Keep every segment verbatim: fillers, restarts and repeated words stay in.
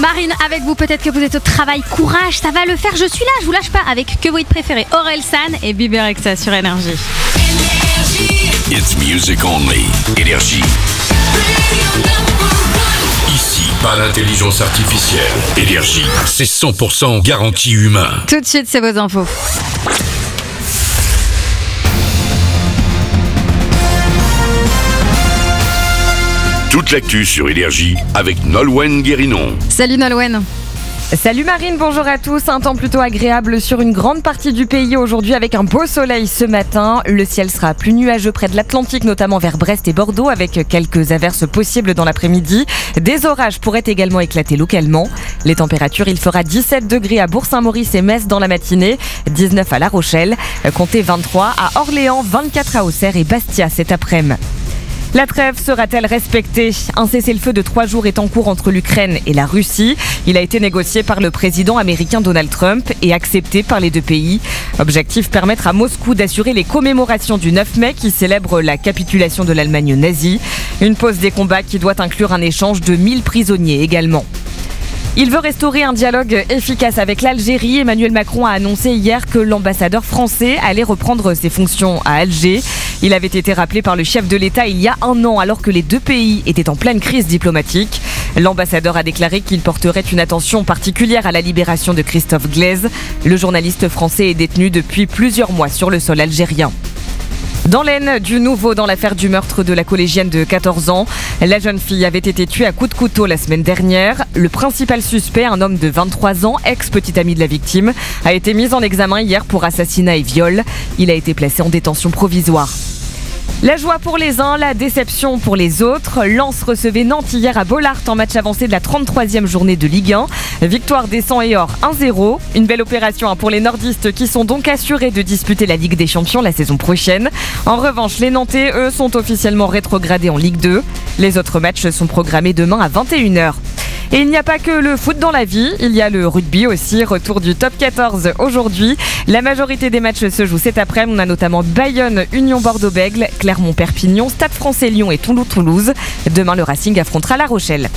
Marine avec vous, peut-être que vous êtes au travail, courage, ça va le faire, je suis là, je vous lâche pas avec que vous êtes préféré, Orelsan et Bieber Rexha sur Énergie. It's music only. Énergie. Ici, pas d'intelligence artificielle. Énergie, c'est cent pour cent garantie humain. Tout de suite, c'est vos infos. Toute l'actu sur Énergie avec Nolwenn Guérinon. Salut Nolwenn. Salut Marine, bonjour à tous. Un temps plutôt agréable sur une grande partie du pays aujourd'hui avec un beau soleil ce matin. Le ciel sera plus nuageux près de l'Atlantique, notamment vers Brest et Bordeaux, avec quelques averses possibles dans l'après-midi. Des orages pourraient également éclater localement. Les températures, il fera dix-sept degrés à Bourg-Saint-Maurice et Metz dans la matinée, dix-neuf à La Rochelle, comptez vingt-trois à Orléans, vingt-quatre à Auxerre et Bastia cet après-midi. La trêve sera-t-elle respectée ? Un cessez-le-feu de trois jours est en cours entre l'Ukraine et la Russie. Il a été négocié par le président américain Donald Trump et accepté par les deux pays. Objectif, permettre à Moscou d'assurer les commémorations du neuf mai qui célèbre la capitulation de l'Allemagne nazie. Une pause des combats qui doit inclure un échange de mille prisonniers également. Il veut restaurer un dialogue efficace avec l'Algérie. Emmanuel Macron a annoncé hier que l'ambassadeur français allait reprendre ses fonctions à Alger. Il avait été rappelé par le chef de l'État il y a un an alors que les deux pays étaient en pleine crise diplomatique. L'ambassadeur a déclaré qu'il porterait une attention particulière à la libération de Christophe Glaise. Le journaliste français est détenu depuis plusieurs mois sur le sol algérien. Dans l'Aisne, du nouveau dans l'affaire du meurtre de la collégienne de quatorze ans. La jeune fille avait été tuée à coups de couteau la semaine dernière. Le principal suspect, un homme de vingt-trois ans, ex-petit ami de la victime, a été mis en examen hier pour assassinat et viol. Il a été placé en détention provisoire. La joie pour les uns, la déception pour les autres. Lens recevait Nantes hier à Bollaert en match avancé de la trente-troisième journée de Ligue un. Victoire des Sangs et Or un zéro. Une belle opération pour les nordistes qui sont donc assurés de disputer la Ligue des Champions la saison prochaine. En revanche, les Nantais, eux, sont officiellement rétrogradés en Ligue deux. Les autres matchs sont programmés demain à vingt et une heures. Et il n'y a pas que le foot dans la vie, il y a le rugby aussi, retour du top quatorze aujourd'hui. La majorité des matchs se jouent cet après-midi, on a notamment Bayonne, Union Bordeaux-Bègles, Clermont-Perpignan, Stade français Lyon et Toulouse-Toulouse. Demain, le Racing affrontera La Rochelle.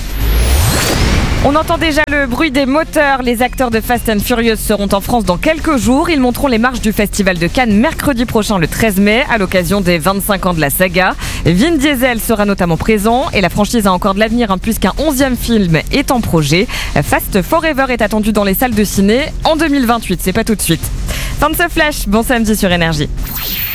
On entend déjà le bruit des moteurs. Les acteurs de Fast and Furious seront en France dans quelques jours. Ils monteront les marches du Festival de Cannes mercredi prochain, le treize mai, à l'occasion des vingt-cinq ans de la saga. Vin Diesel sera notamment présent et la franchise a encore de l'avenir hein, puisqu'un onzième film est en projet. Fast Forever est attendu dans les salles de ciné en deux mille vingt-huit, c'est pas tout de suite. Fin de ce flash, bon samedi sur Énergie.